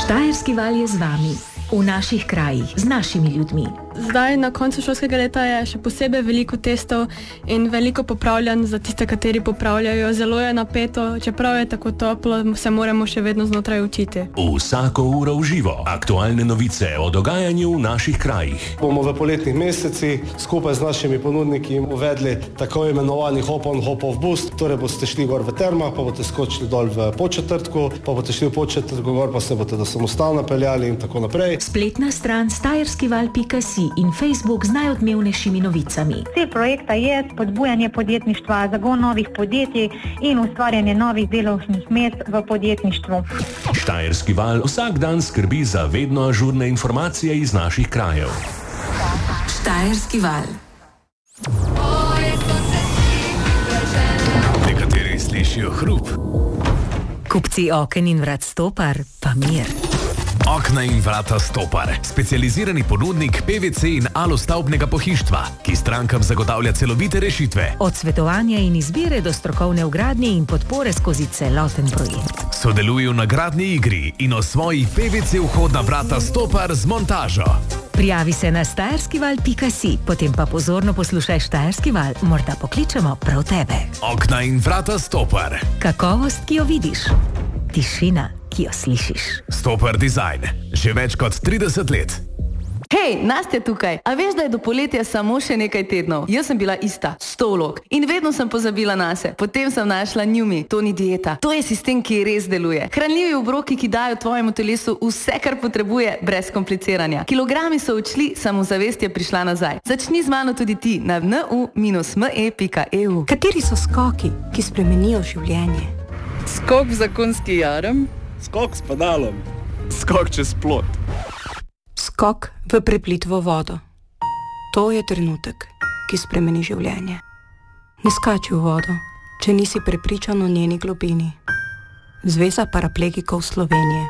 Štajerski val je z vami, v naših krajih, z našimi ljudmi. Zdaj, na koncu šolskega leta, je še posebej veliko testov in veliko popravljanj za tiste, kateri popravljajo. Zelo je napeto, čeprav je tako toplo, se moramo še vedno znotraj učiti. Vsako uro v živo. Aktualne novice o dogajanju v naših krajih. Bomo v poletnih mesecih skupaj z našimi ponudniki uvedli tako imenovani hop-on, hop-off boost. Torej boste šli gor v termah, pa boste skočili dol v Podčetrtku, pa boste šli v Podčetrtku gor, pa se boste do samostalno peljali in tako naprej. Spletna stran štajerskival.si in Facebook z najodmevnejšimi novicami. Cilj projekta je spodbujanje podjetništva, zagon novih podjetij in ustvarjanje novih delovnih mest v podjetništvu. Štajerski val vsak dan skrbi za vedno ažurne informacije iz naših krajev. Štajerski val. Nekateri slišijo hrup. Kupci oken in vrat Stopar, pa mir. Okna in vrata Stopar, specializirani ponudnik PVC in alostavbnega pohištva, ki strankam zagotavlja celovite rešitve. Od svetovanja in izbire do strokovne vgradnje in podpore skozi celoten projekt. Sodelujo na gradni igri in osvoji PVC vhodna vrata Stopar z montažo. Prijavi se na štajerskival.si, potem pa pozorno poslušaj Štajerski val, morda pokličemo prav tebe. Okna in vrata Stopar. Kakovost, ki jo vidiš. Tišina, ki jo slišiš. Stopar Design. Že več kot 30 let. Hej, Nastja tukaj. A veš, da je do poletja samo še nekaj tednov? Jaz sem bila ista, 100 vlog. In vedno sem pozabila nase. Potem sem našla Njumi. To ni dieta. To je sistem, ki res deluje. Hranljivi obroki, ki dajo tvojemu telesu vse, kar potrebuje, brez kompliciranja. Kilogrami so odšli, samozavest je prišla nazaj. Začni z mano tudi ti na nu-me.eu. Kateri so skoki, ki spremenijo življenje? Skok v zakonski jarem. Skok s pedalom. Skok čez plot. Skok v preplitvo vodo. To je trenutek, ki spremeni življenje. Ne skači v vodo, če nisi prepričan o njeni globini. Zveza paraplegikov Slovenije.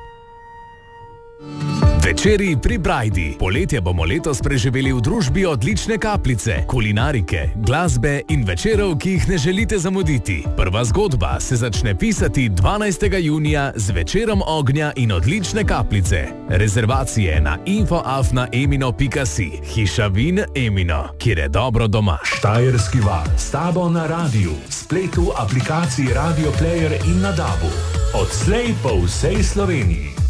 Večeri pri Brajdi. Poletje bomo letos preživeli v družbi odlične kapljice, kulinarike, glasbe in večerov, ki jih ne želite zamuditi. Prva zgodba se začne pisati 12. junija z večerom ognja in odlične kapljice. Rezervacije na info@emino.si. Hiša vin Emino, kjer je dobro doma. Štajerski val. S tabo na radiju, spletu, aplikaciji Radio Player in na DAB-u. Odslej po vsej Sloveniji.